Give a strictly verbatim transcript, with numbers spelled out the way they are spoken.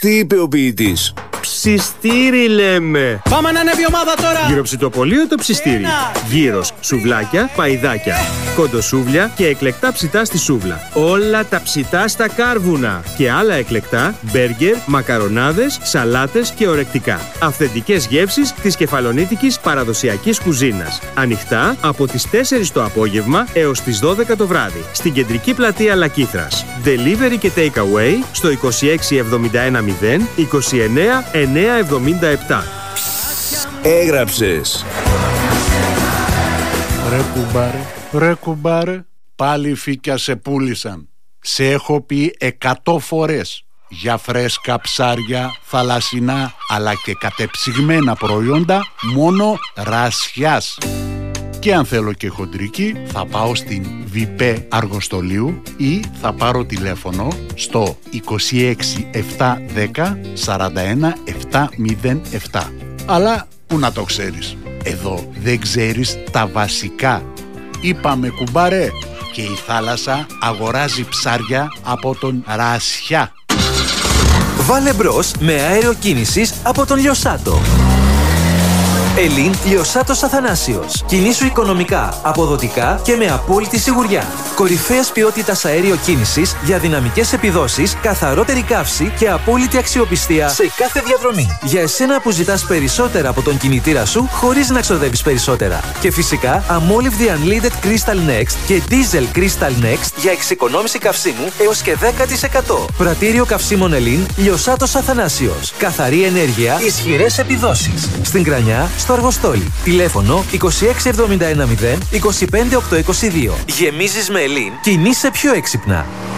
Τι είπε ο ποιητής? Ψιστήρι λέμε. Πάμε να ανέβει η ομάδα τώρα. Γυροψητοπολείο το Ψιστήρι. Ένα. Γύρος, σουβλάκια, παϊδάκια. Κοντοσούβλια και εκλεκτά ψητά στη σούβλα. Όλα τα ψητά στα κάρβουνα. Και άλλα εκλεκτά, μπέργκερ, μακαρονάδες, σαλάτες και ορεκτικά. Αυθεντικές γεύσεις της κεφαλονίτικης παραδοσιακής κουζίνας. Ανοιχτά από τις τέσσερις το απόγευμα έως τις δώδεκα το βράδυ. Στην κεντρική πλατεία Λακήθρας. Delivery και take away στο είκοσι έξι εβδομήντα ένα μηδέν είκοσι εννέα εννιακόσια εβδομήντα επτά. Έγραψες. Ρε κουμπάρε, ρε κουμπάρε, πάλι φύκια σε πούλησαν. Σε έχω πει εκατό φορές για φρέσκα ψάρια, θαλασσινά αλλά και κατεψυγμένα προϊόντα μόνο Ρασιάς. Και αν θέλω και χοντρική θα πάω στην Βιπέ Αργοστολίου ή θα πάρω τηλέφωνο στο είκοσι έξι επτακόσια δέκα σαράντα ένα επτακόσια επτά. Αλλά που να το ξέρεις, εδώ δεν ξέρεις τα βασικά. Είπαμε κουμπάρε, και η θάλασσα αγοράζει ψάρια από τον Ρασιά. Βάλε μπρος με αέριο κίνησης από τον Λιοσάτο. Ελλήν Λιοσάτος Αθανάσιος. Κινήσου οικονομικά, αποδοτικά και με απόλυτη σιγουριά. Κορυφαίας ποιότητας αέριο κίνησης για δυναμικές επιδόσεις, καθαρότερη καύση και απόλυτη αξιοπιστία σε κάθε διαδρομή. Για εσένα που ζητάς περισσότερα από τον κινητήρα σου χωρίς να ξοδεύεις περισσότερα. Και φυσικά αμόλυβδη Unleaded Crystal Next και Diesel Crystal Next για εξοικονόμηση καυσίμου έως και δέκα τοις εκατό. Πρατήριο καυσίμων Ελλήν Λιοσάτος Αθανάσιος. Καθαρή ενέργεια, ισχυρές επιδόσεις. Στην Κρανιά, στο Αργοστόλι. Τηλέφωνο είκοσι έξι εβδομήντα ένα μηδέν είκοσι πέντε οκτακόσια είκοσι δύο. Γεμίζεις με Ελλήν, κινείσαι πιο έξυπνα.